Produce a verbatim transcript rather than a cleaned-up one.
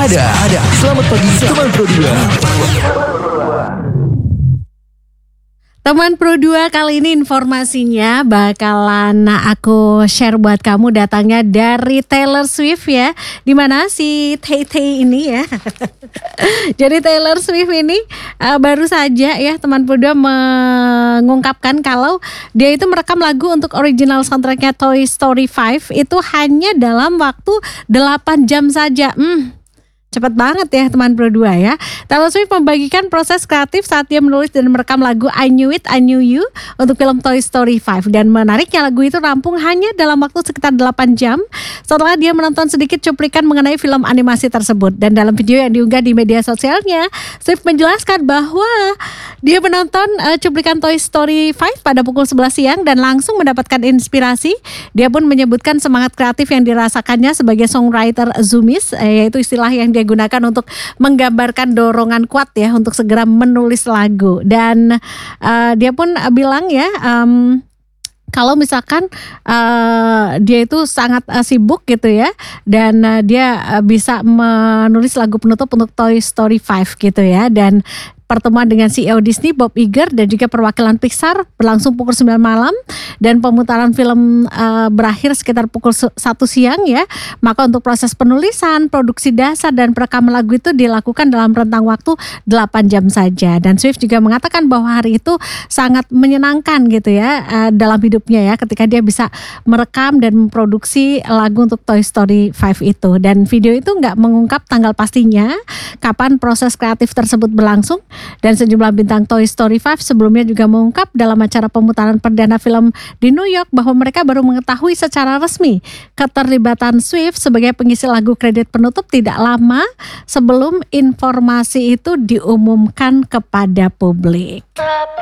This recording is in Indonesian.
ada, ada. Selamat pagi teman Pro dua. Teman Pro dua, kali ini informasinya bakalan aku share buat kamu, datangnya dari Taylor Swift ya. Dimana si Tay Tay ini ya. Jadi Taylor Swift ini uh, baru saja ya teman Pro dua mengungkapkan kalau dia itu merekam lagu untuk original soundtracknya Toy Story lima itu hanya dalam waktu delapan jam saja. Hmm. Cepat banget ya teman Pro dua ya. Taylor Swift membagikan proses kreatif saat dia menulis dan merekam lagu I Knew It, I Knew You untuk film Toy Story lima. Dan menariknya lagu itu rampung hanya dalam waktu sekitar delapan jam setelah dia menonton sedikit cuplikan mengenai film animasi tersebut. Dan dalam video yang diunggah di media sosialnya, Swift menjelaskan bahwa dia menonton uh, cuplikan Toy Story lima pada pukul sebelas siang dan langsung mendapatkan inspirasi. Dia pun menyebutkan semangat kreatif yang dirasakannya sebagai songwriter zoomies, eh, yaitu istilah yang dia gunakan untuk menggambarkan dorongan kuat ya untuk segera menulis lagu. Dan uh, dia pun uh, bilang ya um, kalau misalkan uh, dia itu sangat uh, sibuk gitu ya, dan uh, dia uh, bisa menulis lagu penutup untuk Toy Story lima gitu ya. Dan pertemuan dengan C E O Disney Bob Iger dan juga perwakilan Pixar berlangsung pukul sembilan malam dan pemutaran film uh, berakhir sekitar pukul satu siang ya. Maka untuk proses penulisan, produksi dasar dan perekaman lagu itu dilakukan dalam rentang waktu delapan jam saja. Dan Swift juga mengatakan bahwa hari itu sangat menyenangkan gitu ya uh, dalam hidupnya ya, ketika dia bisa merekam dan memproduksi lagu untuk Toy Story lima itu. Dan video itu nggak mengungkap tanggal pastinya kapan proses kreatif tersebut berlangsung. Dan sejumlah bintang Toy Story lima sebelumnya juga mengungkap dalam acara pemutaran perdana film di New York bahwa mereka baru mengetahui secara resmi keterlibatan Swift sebagai pengisi lagu kredit penutup tidak lama sebelum informasi itu diumumkan kepada publik.